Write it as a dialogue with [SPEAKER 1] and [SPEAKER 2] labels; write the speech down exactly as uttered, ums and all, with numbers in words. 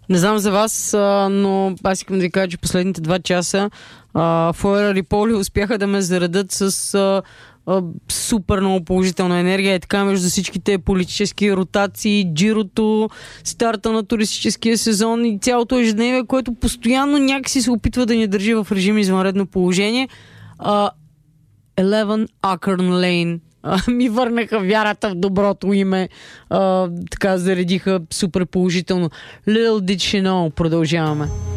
[SPEAKER 1] Не знам за вас, а, но аз искам да ви кажа, че последните два часа Фойера и Поли успяха да ме заредат с а, а, супер много положителна енергия. И така между всичките политически ротации, джирото, старта на туристическия сезон и цялото ежедневие, което постоянно някакси се опитва да ни държи в режим извънредно положение. А, Eleven Acorn Lane ми върнаха вярата в доброто име. А, така заредиха супер положително. Little did she know. Продължаваме.